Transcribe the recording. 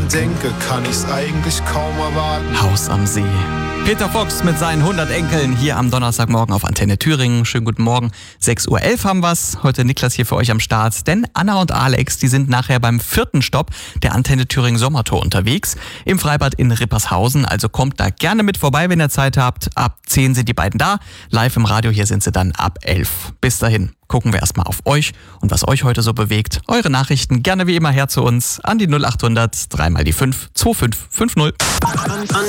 denke, kann ich's eigentlich kaum erwarten. Haus am See. Peter Fox mit seinen 100 Enkeln hier am Donnerstagmorgen auf Antenne Thüringen. Schönen guten Morgen. 6.11 Uhr haben wir's. Heute Niklas hier für euch am Start. Denn Anna und Alex, die sind nachher beim 4. Stopp der Antenne Thüringen Sommertour unterwegs. Im Freibad in Rippershausen. Also kommt da gerne mit vorbei, wenn ihr Zeit habt. Ab 10 sind die beiden da. Live im Radio, hier sind sie dann ab 11. Bis dahin gucken wir erstmal auf euch und was euch heute so bewegt. Eure Nachrichten gerne wie immer her zu uns an die 0800 3 mal die 5 2550.